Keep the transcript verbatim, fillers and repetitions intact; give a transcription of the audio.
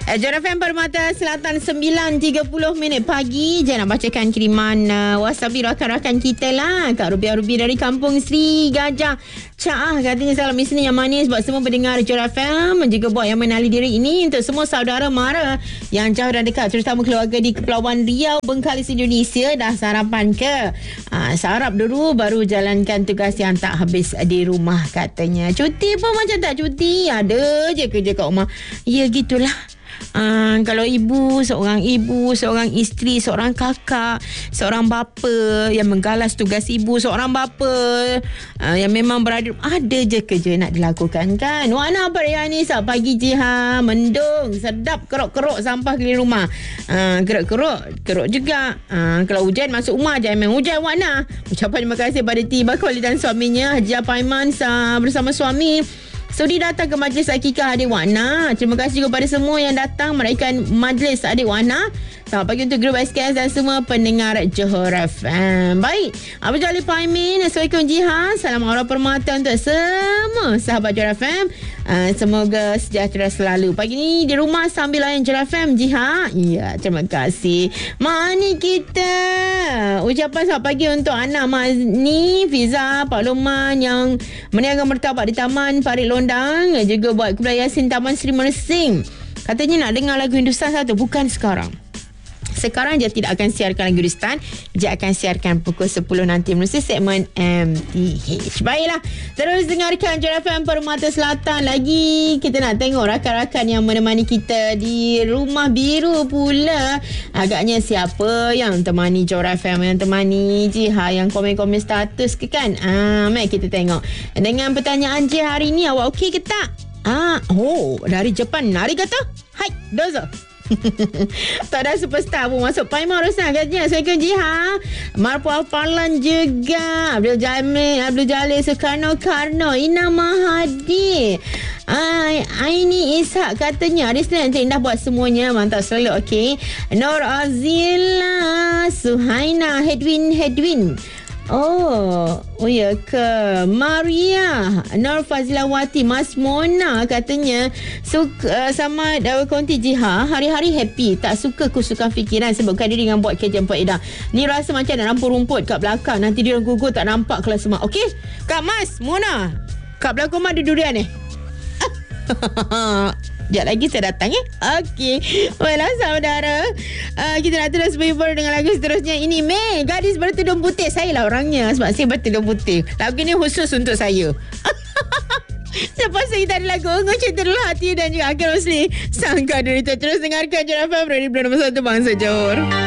Uh, Johor F M Permata Selatan sembilan tiga puluh minit pagi. Jangan nak bacakan kiriman uh, WhatsApp rakan-rakan kita lah. Kak Rubi-Rubi dari Kampung Sri Gajah Caah katanya salam isni yang manis buat semua pendengar Johor F M. Juga buat yang mengenali diri ini untuk semua saudara mara yang jauh dan dekat, terutama keluarga di Kepulauan Riau, Bengkalis, Indonesia. Dah sarapan ke? Uh, sarap dulu baru jalankan tugas yang tak habis di rumah katanya. Cuti pun macam tak cuti. Ada je kerja kat rumah. Ya gitulah. Uh, kalau ibu, seorang ibu, seorang isteri, seorang kakak, seorang bapa yang menggalas tugas ibu, seorang bapa uh, yang memang berada, ada je kerja nak dilakukan kan. Warna apa ya ni? Saat pagi Jiha, mendung, sedap, keruk-keruk sampah keliling rumah. Uh, keruk-keruk, keruk juga. Uh, kalau hujan masuk rumah je, memang hujan warna. Ucapan terima kasih pada Tiba Kuali dan suaminya Haji Paiman uh, bersama suami. Sudi datang ke Majlis Akikah Adik Wana. Terima kasih kepada semua yang datang meraihkan Majlis Adik Wana. Selamat pagi untuk grup S K S dan semua pendengar Johor F M. Baik, Abang Jali Paimin. Assalamualaikum Jihan. Salam Aura Permata untuk semua sahabat Johor F M. Uh, semoga sejahtera selalu. Pagi ni di rumah sambil layan Johor F M Jihan. Ya, terima kasih. Mani kita. Ucapan selamat pagi untuk anak Mazni, Fiza, Pak Loman yang meniaga mertabak di Taman Parit Londang. Juga buat Kebaya Yasin Taman Sri Mersing. Katanya nak dengar lagu Hindustan satu. Bukan sekarang. Sekarang dia tidak akan siarkan lagu Hindustan. Dia akan siarkan pukul sepuluh nanti melalui segmen M T H. Baiklah, terus dengarkan Johor F M Permata Selatan. Lagi kita nak tengok rakan-rakan yang menemani kita di Rumah Biru pula. Agaknya siapa yang temani Johor F M, yang temani Jiha, yang komen-komen status ke kan? Ah, mari kita tengok. Dengan pertanyaan Jiha hari ni, awak okey ke tak? Ah, oh, dari Jepun. Arigato. Hai, dozo. Tak ada superstar pun masuk. Paimah Rosna katanya Assalamualaikum Jiha, Marpu Alparlan juga, Abdul Jamil, Abdul Jalil Soekarno Karno, Ina Mahadi, Ay, Aini Ishak katanya hari Senin nanti dah buat semuanya. Mantap selalu. Okey, Nur Azila Suhaina Hedwin Hedwin Oh, oh ya ke Maria Nur Fazilawati, Mas Mona katanya suka uh, sama Dawa Konti Jiha, hari-hari happy, tak suka kusukan fikiran, sebabkan diri dengan buat kerja empat edah. Ni rasa macam nak rampur rumput kat belakang, nanti dia gugur tak nampak kelas semak. Okey, Kak Mas Mona, kat belakang rumah ada durian eh? Sekejap lagi saya datang eh. Okey, baiklah saudara, uh, kita nak terus berhibur dengan lagu seterusnya. Ini Mei, gadis bertudung putih. Saya lah orangnya, sebab saya bertudung putih. Lagu ni khusus untuk saya. Lepas itu kita ada lagu Ungu Cinta Dulu Hati dan juga Akhil Rosli Sang Kadurita. Terus dengarkan Johor F M, Radio Nombor satu Bangsa Johor.